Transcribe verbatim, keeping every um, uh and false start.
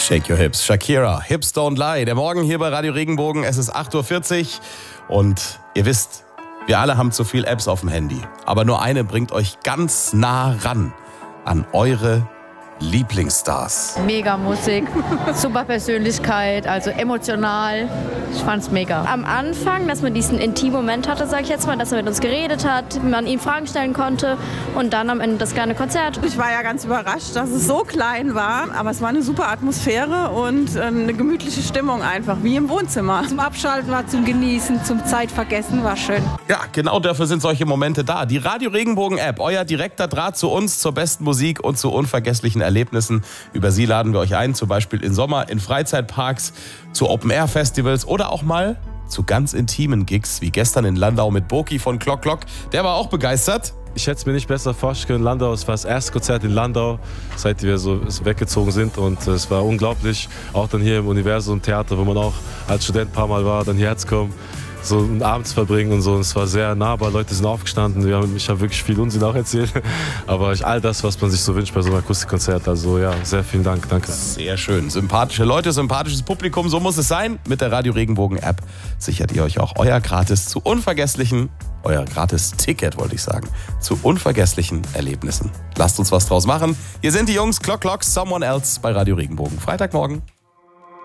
Shake your hips. Shakira, Hips don't lie. Der Morgen hier bei Radio Regenbogen. Es ist acht Uhr vierzig und ihr wisst, wir alle haben zu viel Apps auf dem Handy. Aber nur eine bringt euch ganz nah ran an eure Lieblingsstars. Mega Musik, super Persönlichkeit, also emotional. Ich fand's mega. Am Anfang, dass man diesen intimen Moment hatte, sag ich jetzt mal, dass er mit uns geredet hat, man ihm Fragen stellen konnte und dann am Ende das kleine Konzert. Ich war ja ganz überrascht, dass es so klein war, aber es war eine super Atmosphäre und eine gemütliche Stimmung einfach, wie im Wohnzimmer. Zum Abschalten war zum Genießen, zum Zeitvergessen war schön. Ja, genau dafür sind solche Momente da. Die Radio Regenbogen App, euer direkter Draht zu uns, zur besten Musik und zu unvergesslichen Erlebnissen. Über sie laden wir euch ein, zum Beispiel in Sommer, in Freizeitparks, zu Open-Air-Festivals oder auch mal zu ganz intimen Gigs, wie gestern in Landau mit Boki von Klock Klock. Der war auch begeistert. Ich hätte es mir nicht besser vorstellen können. Landau, es war das erste Konzert in Landau, seit wir so weggezogen sind. Und es war unglaublich, auch dann hier im Universum Theater, wo man auch als Student ein paar Mal war, dann hierher zu kommen, so einen Abend zu verbringen und so. Und es war sehr nahbar, Leute sind aufgestanden. Wir haben, ich habe wirklich viel Unsinn auch erzählt. Aber ich, all das, was man sich so wünscht bei so einem Akustikkonzert. Also ja, sehr vielen Dank, danke. Sehr schön. Sympathische Leute, sympathisches Publikum, so muss es sein. Mit der Radio Regenbogen App sichert ihr euch auch euer gratis zu unvergesslichen, euer gratis Ticket, wollte ich sagen, zu unvergesslichen Erlebnissen. Lasst uns was draus machen. Hier sind die Jungs, Klock Klock, Someone Else bei Radio Regenbogen. Freitagmorgen.